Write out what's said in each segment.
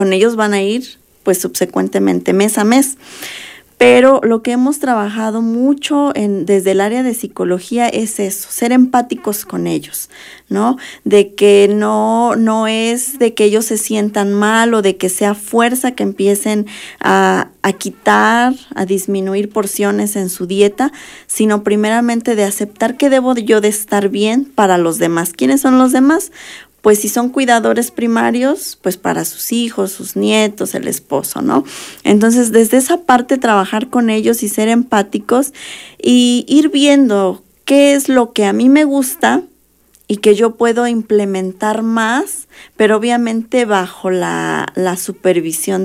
con ellos van a ir pues subsecuentemente mes a mes. Pero lo que hemos trabajado mucho desde el área de psicología es eso, ser empáticos con ellos, ¿no? De que no es de que ellos se sientan mal o de que sea fuerza que empiecen a quitar, a disminuir porciones en su dieta, sino primeramente de aceptar que debo yo de estar bien para los demás. ¿Quiénes son los demás? Pues si son cuidadores primarios, pues para sus hijos, sus nietos, el esposo, ¿no? Entonces, desde esa parte, trabajar con ellos y ser empáticos y ir viendo qué es lo que a mí me gusta y que yo puedo implementar más, pero obviamente bajo la supervisión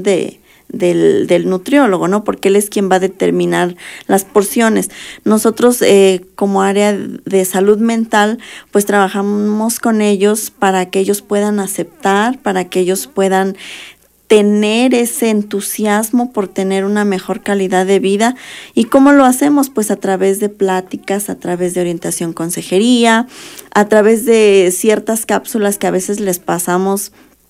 del nutriólogo, ¿no? Porque él es quien va a determinar las porciones. Nosotros como área de salud mental, pues trabajamos con ellos para que ellos puedan aceptar, para que ellos puedan tener ese entusiasmo por tener una mejor calidad de vida. ¿Y cómo lo hacemos? Pues a través de pláticas, a través de orientación, consejería, a través de ciertas cápsulas que a veces les pasamos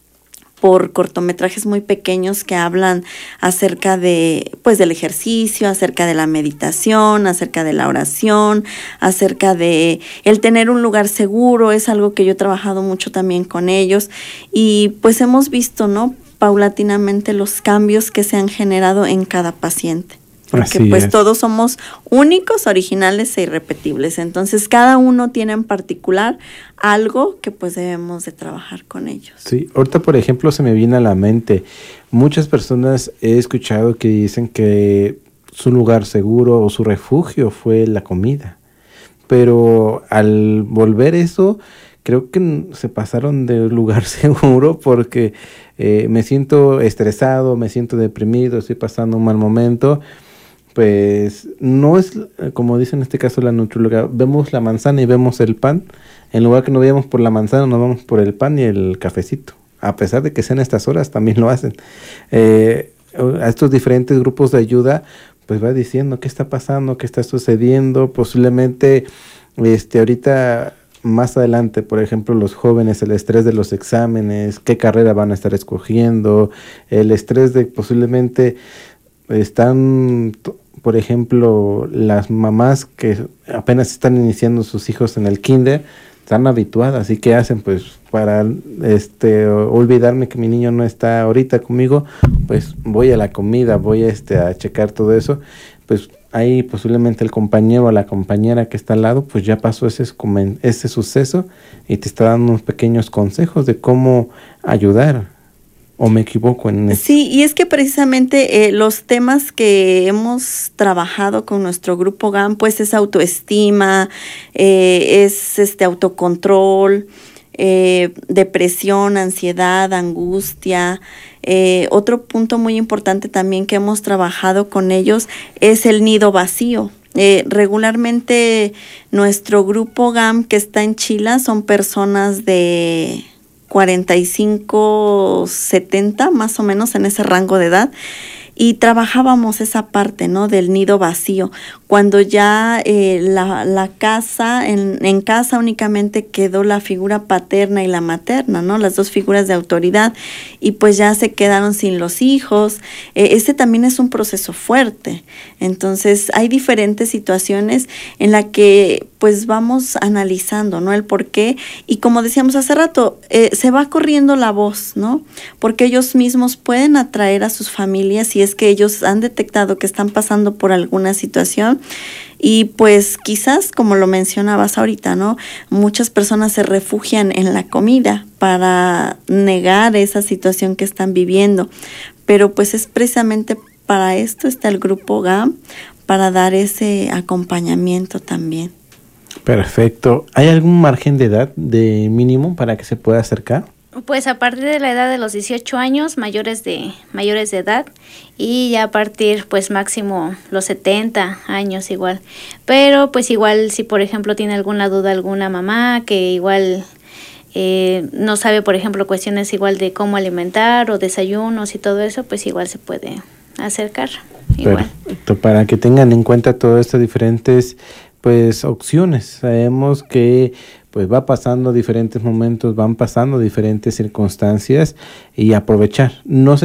por cortometrajes muy pequeños que hablan acerca de, pues, del ejercicio, acerca de la meditación, acerca de la oración, acerca de el tener un lugar seguro. Es algo que yo he trabajado mucho también con ellos y pues hemos visto, ¿no?, paulatinamente los cambios que se han generado en cada paciente. Porque pues todos somos únicos, originales e irrepetibles. Entonces cada uno tiene en particular algo que pues debemos de trabajar con ellos. Sí, ahorita por ejemplo se me viene a la mente, muchas personas he escuchado que dicen que su lugar seguro o su refugio fue la comida. Pero al volver eso, creo que se pasaron de lugar seguro porque me siento estresado, me siento deprimido, estoy pasando un mal momento. Pues no es, como dice en este caso la nutrióloga, vemos la manzana y vemos el pan. En lugar que nos vayamos por la manzana, nos vamos por el pan y el cafecito. A pesar de que sean estas horas, también lo hacen. A estos diferentes grupos de ayuda, pues va diciendo qué está pasando, qué está sucediendo. Posiblemente ahorita, más adelante, por ejemplo, los jóvenes, el estrés de los exámenes, qué carrera van a estar escogiendo, el estrés de posiblemente están, por ejemplo, las mamás que apenas están iniciando sus hijos en el kinder, están habituadas. ¿Y qué hacen? Pues para olvidarme que mi niño no está ahorita conmigo, pues voy a la comida, voy a checar todo eso. Pues ahí posiblemente el compañero o la compañera que está al lado, pues ya pasó ese suceso y te está dando unos pequeños consejos de cómo ayudar. ¿O me equivoco en eso? Sí, y es que precisamente los temas que hemos trabajado con nuestro grupo GAM, pues es autoestima, es autocontrol, depresión, ansiedad, angustia. Otro punto muy importante también que hemos trabajado con ellos es el nido vacío. Regularmente nuestro grupo GAM que está en Chila son personas de 45, 70, más o menos en ese rango de edad, y trabajábamos esa parte, ¿no?, del nido vacío, cuando ya la casa, en casa únicamente quedó la figura paterna y la materna, ¿no?, las dos figuras de autoridad, y pues ya se quedaron sin los hijos. Este también es un proceso fuerte. Entonces hay diferentes situaciones en la que pues vamos analizando, ¿no?, el por qué, y como decíamos hace rato, se va corriendo la voz, ¿no?, porque ellos mismos pueden atraer a sus familias si es que ellos han detectado que están pasando por alguna situación. Y pues quizás, como lo mencionabas ahorita, ¿no?, muchas personas se refugian en la comida para negar esa situación que están viviendo, pero pues es precisamente para esto está el grupo GAM, para dar ese acompañamiento también. Perfecto. ¿Hay algún margen de edad de mínimo para que se pueda acercar? Pues a partir de la edad de los 18 años, mayores de edad, y ya a partir pues máximo los 70 años igual. Pero pues igual si por ejemplo tiene alguna duda alguna mamá que igual no sabe por ejemplo cuestiones igual de cómo alimentar o desayunos y todo eso, pues igual se puede acercar. Igual. Perfecto, para que tengan en cuenta todas estas diferentes pues opciones. Sabemos que pues va pasando diferentes momentos, van pasando diferentes circunstancias y aprovechar. No se